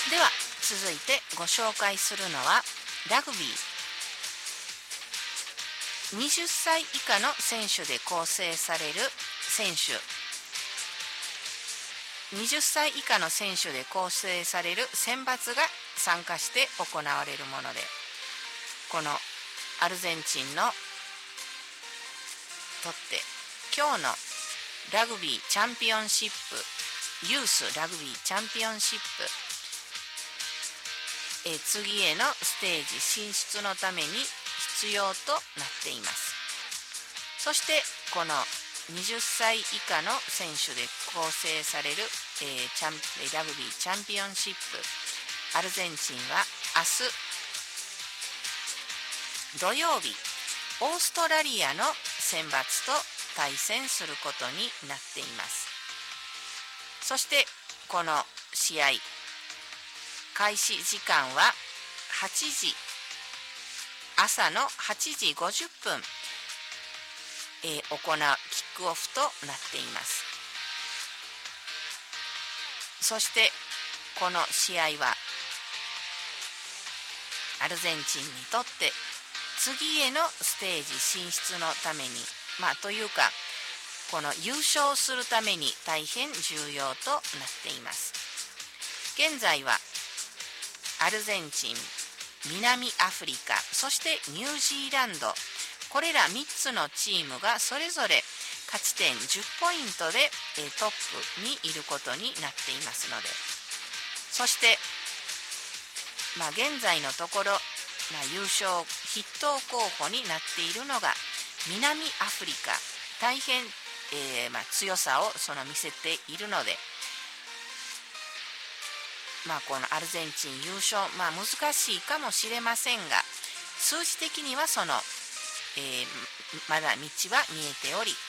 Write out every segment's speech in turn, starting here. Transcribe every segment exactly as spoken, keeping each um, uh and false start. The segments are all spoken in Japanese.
では続いてご紹介するのはラグビー。にじゅっさい以下の選手で構成される選手にじゅっさい以下の選手で構成される選抜が参加して行われるもので、このアルゼンチンのとって今日のラグビーチャンピオンシップ、ユースラグビーチャンピオンシップ、え次へのステージ進出のために必要となっています。そしてこのにじゅっさい以下の選手で構成される、えー、チャンラグビーチャンピオンシップ、アルゼンチンは明日土曜日オーストラリアの選抜と対戦することになっています。そしてこの試合開始時間ははちじ、朝のはちじごじゅっぷん、えー、行うキックオフとなっています。そしてこの試合はアルゼンチンにとって次へのステージ進出のために、まあというかこの優勝するために大変重要となっています。現在はアルゼンチン、南アフリカ、そしてニュージーランド、これらみっつのチームがそれぞれ勝ち点じゅっポイントでトップにいることになっていますので、そして、まあ、現在のところ、まあ、優勝筆頭候補になっているのが南アフリカ、大変、えーまあ、強さをその見せているので、まあ、このアルゼンチン優勝、まあ、難しいかもしれませんが、数字的にはその、えー、まだ道は見えており、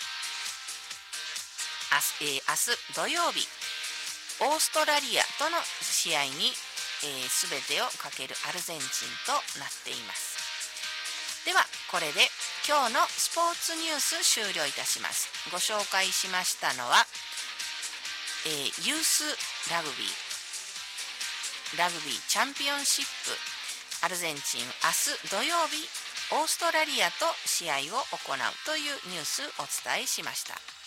明日、えー、明日土曜日オーストラリアとの試合に、えー、全てをかけるアルゼンチンとなっています。ではこれで今日のスポーツニュース終了いたします。ご紹介しましたのは、えー、ユースラグビーラグビーチャンピオンシップ、アルゼンチン明日土曜日オーストラリアと試合を行うというニュースをお伝えしました。